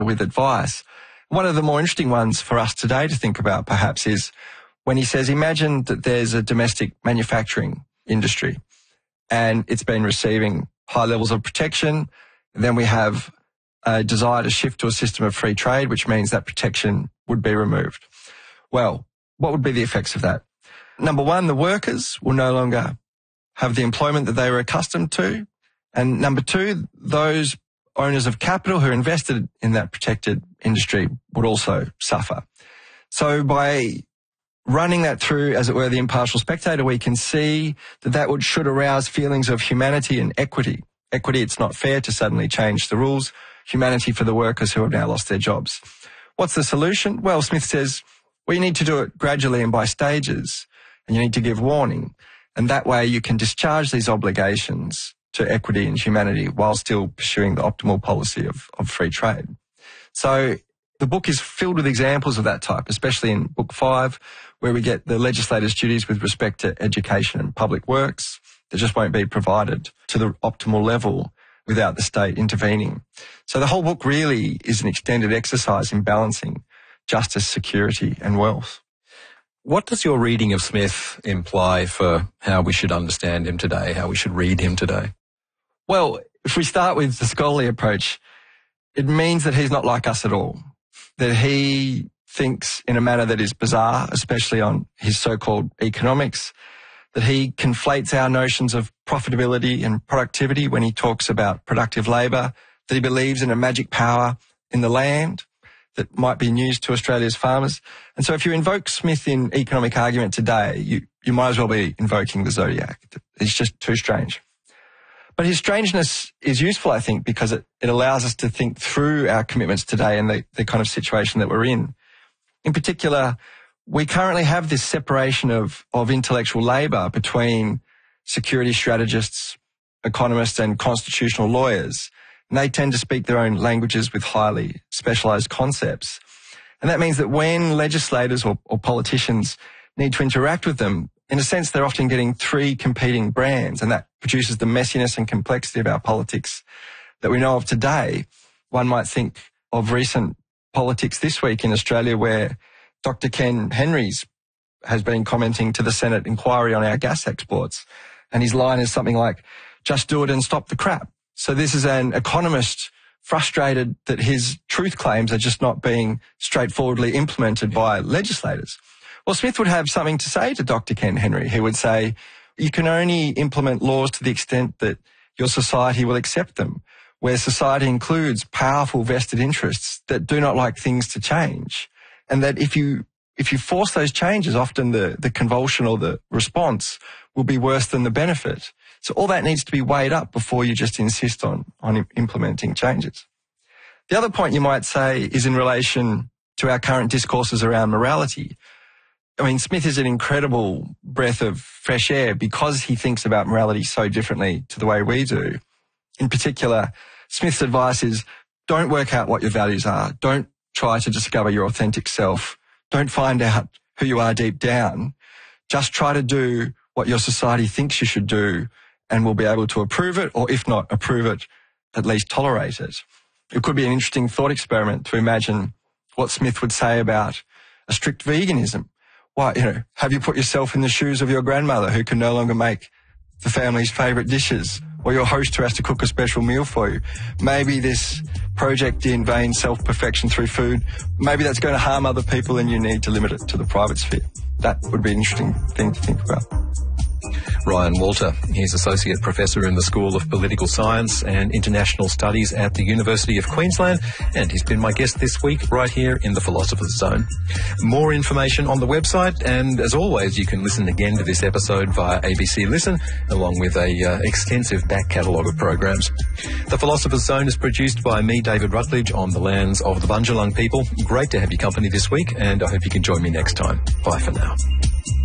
with advice. One of the more interesting ones for us today to think about perhaps is when he says, imagine that there's a domestic manufacturing industry and it's been receiving high levels of protection. Then we have a desire to shift to a system of free trade, which means that protection would be removed. Well, what would be the effects of that? Number one, the workers will no longer have the employment that they were accustomed to. And number two, those owners of capital who invested in that protected industry would also suffer. So by running that through, as it were, the impartial spectator, we can see that should arouse feelings of humanity and equity. Equity, it's not fair to suddenly change the rules. Humanity for the workers who have now lost their jobs. What's the solution? Well, Smith says, well, you need to do it gradually and by stages, and you need to give warning. And that way you can discharge these obligations to equity and humanity while still pursuing the optimal policy of free trade. So the book is filled with examples of that type, especially in Book 5, where we get the legislator's duties with respect to education and public works that just won't be provided to the optimal level without the state intervening. So the whole book really is an extended exercise in balancing justice, security and wealth. What does your reading of Smith imply for how we should understand him today, how we should read him today? Well, if we start with the scholarly approach, it means that he's not like us at all, that he thinks in a manner that is bizarre, especially on his so-called economics, that he conflates our notions of profitability and productivity when he talks about productive labour, that he believes in a magic power in the land that might be news to Australia's farmers. And so if you invoke Smith in economic argument today, you might as well be invoking the Zodiac. It's just too strange. But his strangeness is useful, I think, because it allows us to think through our commitments today and the kind of situation that we're in. In particular, we currently have this separation of intellectual labour between security strategists, economists and constitutional lawyers. And they tend to speak their own languages with highly specialised concepts. And that means that when legislators or politicians need to interact with them, in a sense, they're often getting three competing brands, and that produces the messiness and complexity of our politics that we know of today. One might think of recent politics this week in Australia where Dr. Ken Henrys has been commenting to the Senate inquiry on our gas exports, and his line is something like, just do it and stop the crap. So this is an economist frustrated that his truth claims are just not being straightforwardly implemented by legislators. Well, Smith would have something to say to Dr. Ken Henry. He would say, you can only implement laws to the extent that your society will accept them, where society includes powerful vested interests that do not like things to change. And that if you force those changes, often the convulsion or the response will be worse than the benefit. So all that needs to be weighed up before you just insist on implementing changes. The other point you might say is in relation to our current discourses around morality. I mean, Smith is an incredible breath of fresh air because he thinks about morality so differently to the way we do. In particular, Smith's advice is don't work out what your values are. Don't try to discover your authentic self. Don't find out who you are deep down. Just try to do what your society thinks you should do and will be able to approve it, or if not approve it, at least tolerate it. It could be an interesting thought experiment to imagine what Smith would say about a strict veganism. Why, have you put yourself in the shoes of your grandmother who can no longer make the family's favourite dishes, or your host who has to cook a special meal for you? Maybe this project in vain self-perfection through food, maybe that's going to harm other people and you need to limit it to the private sphere. That would be an interesting thing to think about. Ryan Walter, he's Associate Professor in the School of Political Science and International Studies at the University of Queensland, and he's been my guest this week right here in the Philosopher's Zone. More information on the website, and as always, you can listen again to this episode via ABC Listen, along with a extensive back catalogue of programs. The Philosopher's Zone is produced by me, David Rutledge, on the lands of the Bundjalung people. Great to have your company this week, and I hope you can join me next time. Bye for now.